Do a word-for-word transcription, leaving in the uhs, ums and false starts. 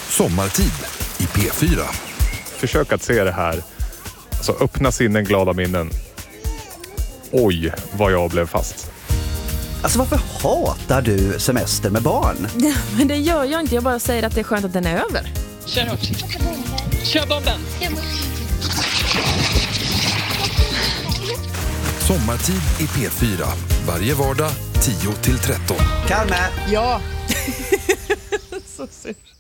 Sommartid i P fyra. Försök att se det här. Alltså öppna sinnen, glada minnen. Oj, vad jag blev fast. Alltså varför hatar du semester med barn? Ja, men det gör jag inte. Jag bara säger att det är skönt att den är över. Kör hårt. Kör bomben. Sommartid i P fyra. Varje vardag tio till tretton. Kalme! Ja. Så synd.